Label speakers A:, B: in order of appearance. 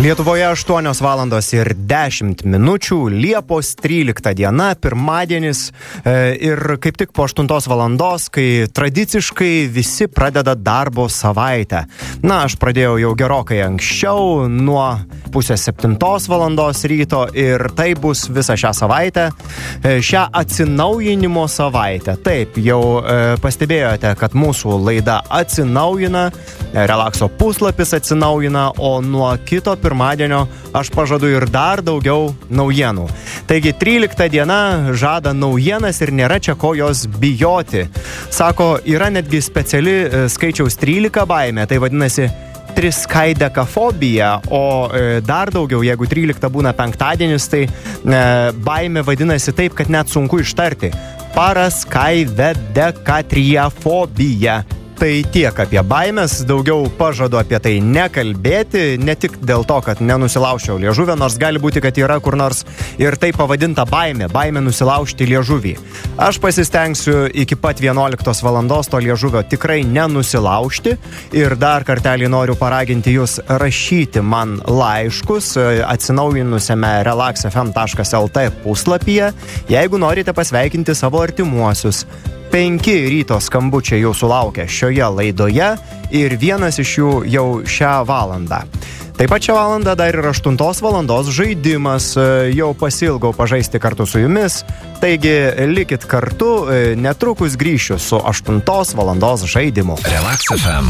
A: Lietuvoje 8:10 Liepos 13 diena, pirmadienis ir kaip tik po 8 valandos, kai tradiciškai visi pradeda darbo savaitę. Na, aš pradėjau jau gerokai anksčiau, nuo 6:30 valandos ryto ir tai bus visą šią savaitę, šią atsinaujinimo savaitę. Taip, jau pastebėjote, kad mūsų laida atsinaujina, Relakso puslapis atsinaujina, o nuo kito pirmadienio aš pažadu ir dar daugiau naujienų. Taigi 13 diena žada naujienas ir nėra čia ko jos bijoti. Sako, yra netgi speciali skaičiaus 13 baimė, tai vadinasi triskaidekafobija, o dar daugiau, jeigu 13 būna penktadienis, tai baimė vadinasi taip, kad net sunku ištarti. Paraskaidekafobija. Tai tiek apie baimės, daugiau pažadu apie tai nekalbėti, ne tik dėl to, kad nenusilaužčiau liežuvę, nors gali būti, kad yra kur nors ir tai pavadinta baimė nusilaužti liežuvį. Aš pasistengsiu iki pat 11 valandos to liežuvio tikrai nenusilaužti ir dar kartelį noriu paraginti jūs rašyti man laiškus atsinaujinusiame relaxfm.lt puslapyje, jeigu norite pasveikinti savo artimuosius. 5 ryto skambučiai jūsų laukia šioje laidoje ir vienas iš jų jau šią valandą. Taip pat šią valandą dar ir 8 valandos žaidimas, jau pasilgau pažaisti kartu su jumis, taigi likit kartu, netrukus grįšiu su 8 valandos žaidimu.
B: Relax FM.